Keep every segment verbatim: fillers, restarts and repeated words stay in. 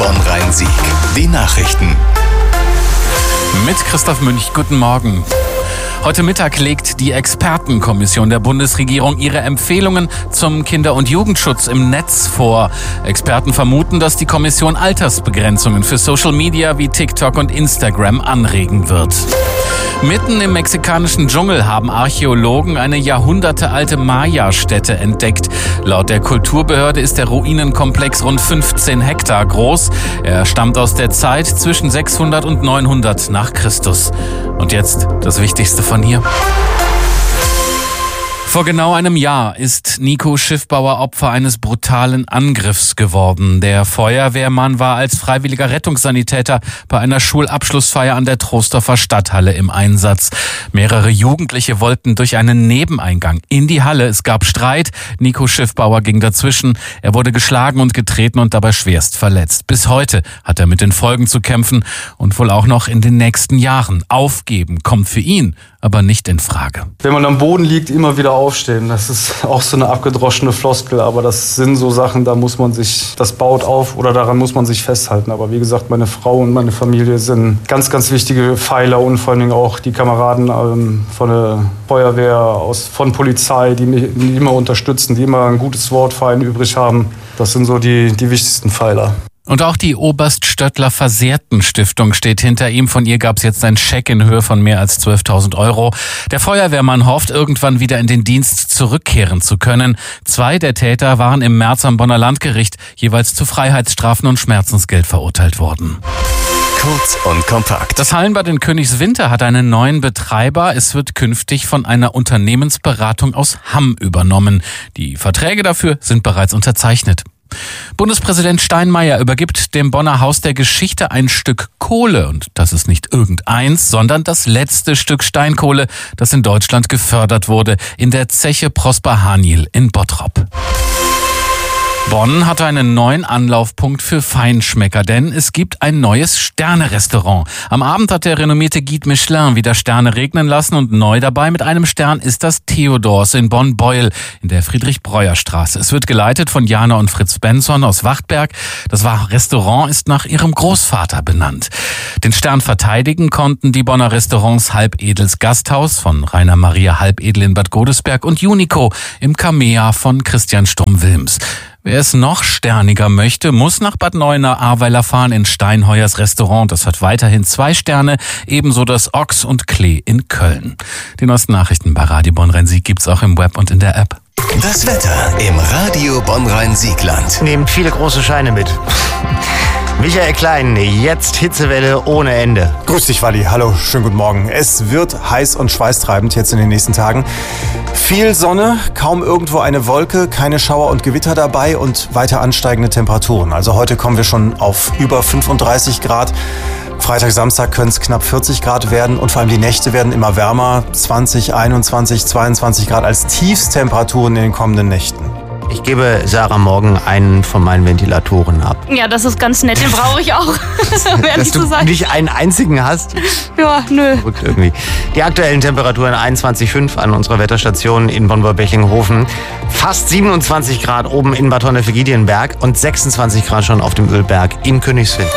Bonn-Rhein-Sieg. Die Nachrichten. Mit Christoph Münch, guten Morgen. Heute Mittag legt die Expertenkommission der Bundesregierung ihre Empfehlungen zum Kinder- und Jugendschutz im Netz vor. Experten vermuten, dass die Kommission Altersbegrenzungen für Social Media wie TikTok und Instagram anregen wird. Mitten im mexikanischen Dschungel haben Archäologen eine jahrhundertealte Maya-Stätte entdeckt. Laut der Kulturbehörde ist der Ruinenkomplex rund fünfzehn Hektar groß. Er stammt aus der Zeit zwischen sechshundert und neunhundert nach Christus. Und jetzt das Wichtigste von hier. Vor genau einem Jahr ist Nico Schiffbauer Opfer eines brutalen Angriffs geworden. Der Feuerwehrmann war als freiwilliger Rettungssanitäter bei einer Schulabschlussfeier an der Troisdorfer Stadthalle im Einsatz. Mehrere Jugendliche wollten durch einen Nebeneingang in die Halle. Es gab Streit. Nico Schiffbauer ging dazwischen. Er wurde geschlagen und getreten und dabei schwerst verletzt. Bis heute hat er mit den Folgen zu kämpfen und wohl auch noch in den nächsten Jahren. Aufgeben kommt für ihn aber nicht in Frage. Wenn man am Boden liegt, immer wieder aufstehen. Das ist auch so eine abgedroschene Floskel, aber das sind so Sachen, da muss man sich, das baut auf oder daran muss man sich festhalten. Aber wie gesagt, meine Frau und meine Familie sind ganz, ganz wichtige Pfeiler und vor allen Dingen auch die Kameraden ähm, von der Feuerwehr, aus, von Polizei, die mich die immer unterstützen, die immer ein gutes Wort für einen übrig haben. Das sind so die, die wichtigsten Pfeiler. Und auch die Oberst-Stöttler-Versehrten-Stiftung steht hinter ihm. Von ihr gab es jetzt einen Scheck in Höhe von mehr als zwölftausend Euro. Der Feuerwehrmann hofft, irgendwann wieder in den Dienst zurückkehren zu können. Zwei der Täter waren im März am Bonner Landgericht jeweils zu Freiheitsstrafen und Schmerzensgeld verurteilt worden. Kurz und kompakt. Das Hallenbad in Königswinter hat einen neuen Betreiber. Es wird künftig von einer Unternehmensberatung aus Hamm übernommen. Die Verträge dafür sind bereits unterzeichnet. Bundespräsident Steinmeier übergibt dem Bonner Haus der Geschichte ein Stück Kohle. Und das ist nicht irgendeins, sondern das letzte Stück Steinkohle, das in Deutschland gefördert wurde, in der Zeche Prosper Haniel in Bottrop. Bonn hat einen neuen Anlaufpunkt für Feinschmecker, denn es gibt ein neues Sterne-Restaurant. Am Abend hat der renommierte Guide Michelin wieder Sterne regnen lassen und neu dabei mit einem Stern ist das Theodors in Bonn-Beuel in der Friedrich-Breuer-Straße. Es wird geleitet von Jana und Fritz Benson aus Wachtberg. Das Restaurant ist nach ihrem Großvater benannt. Den Stern verteidigen konnten die Bonner Restaurants Halbedels Gasthaus von Rainer Maria Halbedel in Bad Godesberg und Unico im Kamea von Christian Sturm-Wilms. Wer es noch sterniger möchte, muss nach Bad Neuenahr-Ahrweiler fahren in Steinheuers Restaurant. Das hat weiterhin zwei Sterne, ebenso das Ochs und Klee in Köln. Die neuesten Nachrichten bei Radio Bonn-Rhein-Sieg gibt's auch im Web und in der App. Das Wetter im Radio Bonn-Rhein-Siegland. Nehmt viele große Scheine mit. Michael Klein, jetzt Hitzewelle ohne Ende. Grüß dich, Walli. Hallo, schönen guten Morgen. Es wird heiß und schweißtreibend jetzt in den nächsten Tagen. Viel Sonne, kaum irgendwo eine Wolke, keine Schauer und Gewitter dabei und weiter ansteigende Temperaturen. Also heute kommen wir schon auf über fünfunddreißig Grad. Freitag, Samstag können es knapp vierzig Grad werden und vor allem die Nächte werden immer wärmer. zwanzig, einundzwanzig, zweiundzwanzig Grad als Tiefstemperaturen in den kommenden Nächten. Ich gebe Sarah morgen einen von meinen Ventilatoren ab. Ja, das ist ganz nett, den brauche ich auch. Dass du nicht einen einzigen hast? Ja, nö. Verrückt irgendwie. Die aktuellen Temperaturen einundzwanzig Komma fünf an unserer Wetterstation in Bonn-Bechinghofen. Fast siebenundzwanzig Grad oben in Bad Honnef-Giedienberg und sechsundzwanzig Grad schon auf dem Ölberg in Königswinter.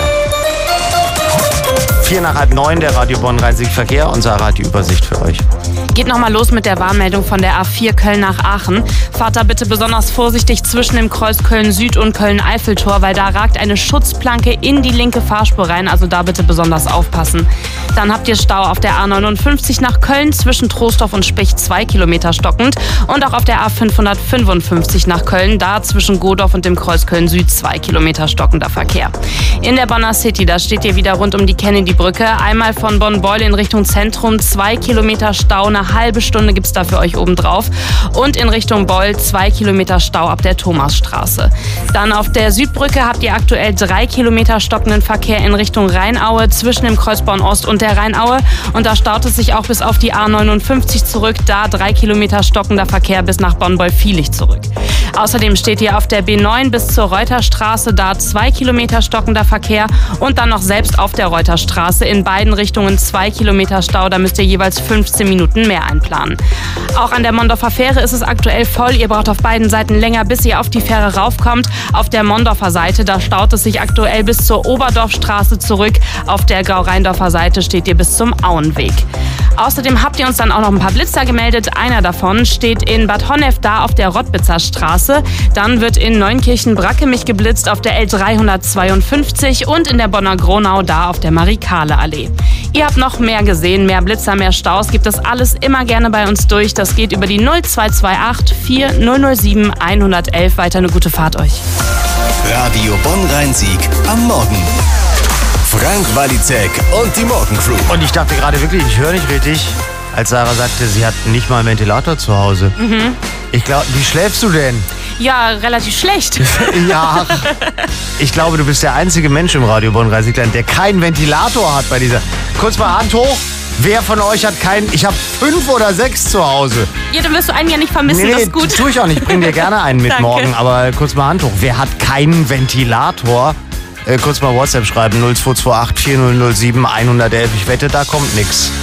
Vier nach halb neun, der Radio Bonn-Rhein-Sieg-Verkehr und Sarah hat die Übersicht für euch. Geht nochmal los mit der Warnmeldung von der A vier Köln nach Aachen. Fahrt da bitte besonders vorsichtig zwischen dem Kreuz Köln-Süd und Köln-Eiffeltor, weil da ragt eine Schutzplanke in die linke Fahrspur rein, also da bitte besonders aufpassen. Dann habt ihr Stau auf der A neunundfünfzig nach Köln zwischen Troisdorf und Specht zwei Kilometer stockend und auch auf der A fünfhundertfünfundfünfzig nach Köln, da zwischen Godorf und dem Kreuz Köln-Süd zwei Kilometer stockender Verkehr. In der Bonner City, da steht ihr wieder rund um die Kennedy-Brücke, einmal von Bonn-Beuel in Richtung Zentrum, zwei Kilometer Stau, eine halbe Stunde gibt's da für euch oben drauf und in Richtung Beuel zwei Kilometer Stau ab der Thomasstraße. Dann auf der Südbrücke habt ihr aktuell drei Kilometer stockenden Verkehr in Richtung Rheinaue zwischen dem Kreuz Bonn-Ost und der Rheinaue und da staut es sich auch bis auf die A neunundfünfzig zurück, da drei Kilometer stockender Verkehr bis nach Bonn-Beuel-Viehlich zurück. Außerdem steht hier auf der B neun bis zur Reuterstraße da zwei Kilometer stockender Verkehr und dann noch selbst auf der Reuterstraße in beiden Richtungen zwei Kilometer Stau. Da müsst ihr jeweils fünfzehn Minuten mehr einplanen. Auch an der Mondorfer Fähre ist es aktuell voll. Ihr braucht auf beiden Seiten länger, bis ihr auf die Fähre raufkommt. Auf der Mondorfer Seite, da staut es sich aktuell bis zur Oberdorfstraße zurück. Auf der Gau-Rheindorfer Seite steht ihr bis zum Auenweg. Außerdem habt ihr uns dann auch noch ein paar Blitzer gemeldet. Einer davon steht in Bad Honnef da auf der Rottbitzer Straße. Dann wird in Neunkirchen-Brackemich geblitzt auf der L dreihundertzweiundfünfzig und in der Bonner Gronau da auf der Marikale-Allee. Ihr habt noch mehr gesehen, mehr Blitzer, mehr Staus. Gebt das alles immer gerne bei uns durch. Das geht über die null zwei zwei acht vier null null sieben eins null eins. Weiter eine gute Fahrt euch. Radio Bonn-Rhein-Sieg am Morgen. Frank Walizek und die Morgencrew. Und ich dachte gerade wirklich, ich höre nicht richtig, als Sarah sagte, sie hat nicht mal einen Ventilator zu Hause. Mhm. Ich glaube, wie schläfst du denn? Ja, relativ schlecht. Ja, ich glaube, du bist der einzige Mensch im Radio Bonn-Rhein-Sieg-Land, der keinen Ventilator hat bei dieser... Kurz mal Hand hoch. Wer von euch hat keinen... Ich habe fünf oder sechs zu Hause. Ja, dann wirst du einen ja nicht vermissen, nee, nee, das ist gut. Tue ich auch nicht. Ich bring dir gerne einen mit morgen. Aber kurz mal Hand hoch. Wer hat keinen Ventilator? Äh, kurz mal WhatsApp schreiben. null zwei zwei acht vier null null sieben eins null eins. Ich wette, da kommt nichts.